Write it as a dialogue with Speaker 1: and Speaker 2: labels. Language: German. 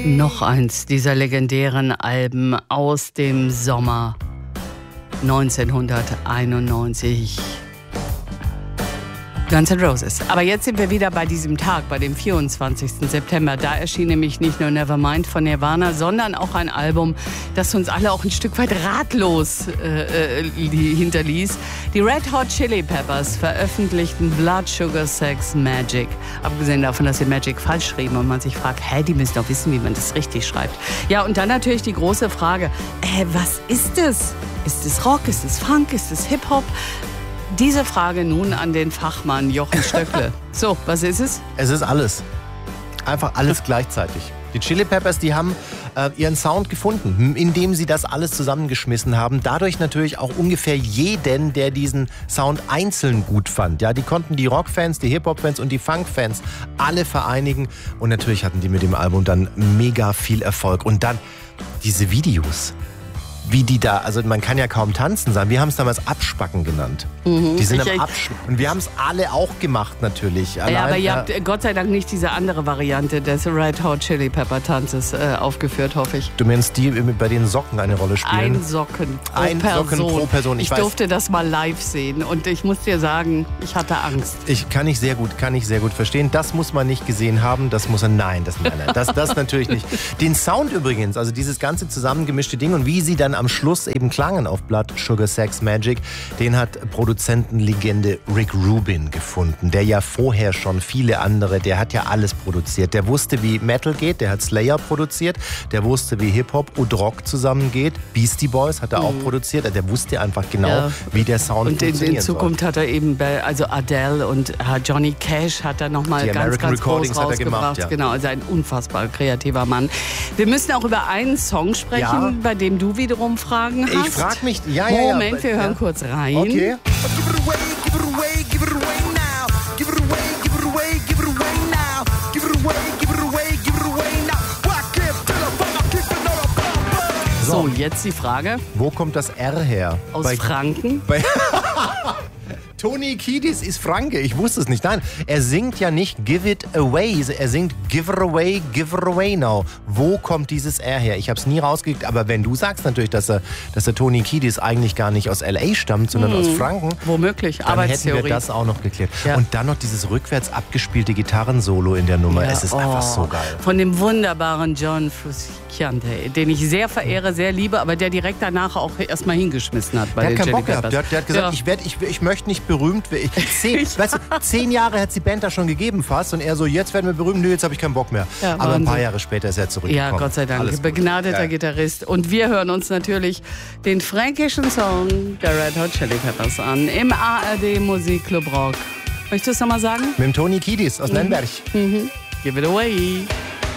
Speaker 1: Noch eins dieser legendären Alben aus dem Sommer 1991. Guns N' Roses. Aber jetzt sind wir wieder bei diesem Tag, bei dem 24. September. Da erschien nämlich nicht nur Nevermind von Nirvana, sondern auch ein Album, das uns alle auch ein Stück weit ratlos hinterließ. Die Red Hot Chili Peppers veröffentlichten Blood, Sugar, Sex, Magic. Abgesehen davon, dass sie Magic falsch schrieben und man sich fragt, die müssen doch wissen, wie man das richtig schreibt. Ja, und dann natürlich die große Frage, was ist es? Ist es Rock? Ist es Funk? Ist es Hip-Hop? Diese Frage nun an den Fachmann Jochen Stöckle. So, was ist es?
Speaker 2: Es ist alles. Einfach alles gleichzeitig. Die Chili Peppers, die haben ihren Sound gefunden, indem sie das alles zusammengeschmissen haben. Dadurch natürlich auch ungefähr jeden, der diesen Sound einzeln gut fand. Ja, die konnten die Rockfans, die Hip-Hop-Fans und die Funk-Fans alle vereinigen. Und natürlich hatten die mit dem Album dann mega viel Erfolg. Und dann diese Videos. Wie die da, also man kann ja kaum tanzen sagen. Wir haben es damals Abspacken genannt. Die sind am Abspacken. Und wir haben es alle auch gemacht natürlich.
Speaker 1: Allein, aber ihr habt Gott sei Dank nicht diese andere Variante des Red Hot Chili Pepper Tanzes aufgeführt, hoffe ich.
Speaker 2: Du meinst die bei den Socken eine Rolle spielen?
Speaker 1: Ein Socken
Speaker 2: pro Person.
Speaker 1: Ich durfte das mal live sehen und ich muss dir sagen, ich hatte Angst.
Speaker 2: Kann ich sehr gut verstehen. Das muss man nicht gesehen haben. Das natürlich nicht. Den Sound übrigens, also dieses ganze zusammengemischte Ding und wie sie dann am Schluss eben klangen auf Blood, Sugar, Sex, Magic, den hat Produzentenlegende Rick Rubin gefunden, der ja vorher schon viele andere, der hat ja alles produziert. Der wusste, wie Metal geht, der hat Slayer produziert, der wusste, wie Hip-Hop und Rock zusammengeht. Beastie Boys hat er auch produziert, der wusste einfach genau, wie der Sound funktioniert. Und in Zukunft
Speaker 1: hat er eben, also Adele und Johnny Cash hat er nochmal ganz groß rausgebracht. Ja. Genau, also ein unfassbar kreativer Mann. Wir müssen auch über einen Song sprechen, bei dem du wiederum Fragen hast.
Speaker 2: Ich frage mich,
Speaker 1: Moment, wir hören kurz rein.
Speaker 2: Okay.
Speaker 1: So, jetzt die Frage.
Speaker 2: Wo kommt das R her?
Speaker 1: Aus Franken?
Speaker 2: Tony Kiedis ist Franke, ich wusste es nicht. Nein, er singt ja nicht Give It Away, er singt Give It Away Now. Wo kommt dieses R her? Ich habe es nie rausgekriegt, aber wenn du sagst natürlich, dass der Tony Kiedis eigentlich gar nicht aus L.A. stammt, sondern aus Franken.
Speaker 1: Womöglich,
Speaker 2: dann hätten wir das auch noch geklärt. Ja. Und dann noch dieses rückwärts abgespielte Gitarrensolo in der Nummer. Es ist einfach so geil.
Speaker 1: Von dem wunderbaren John Frusciante, den ich sehr verehre, sehr liebe, aber der direkt danach auch erstmal hingeschmissen hat.
Speaker 2: Der hat keinen Bock gehabt. Der hat gesagt, ich möchte nicht berühmt werden. 10 Jahre hat es die Band da schon gegeben fast und er so, jetzt werden wir berühmt, nö, jetzt habe ich keinen Bock mehr. Ja, aber ein paar Jahre später ist er zurückgekommen.
Speaker 1: Ja, Gott sei Dank, begnadeter Gitarrist. Und wir hören uns natürlich den fränkischen Song der Red Hot Chili Peppers an im ARD Musikclub Rock. Möchtest du es nochmal sagen?
Speaker 2: Mit dem Tony Kiedis aus Nürnberg.
Speaker 1: Give it away.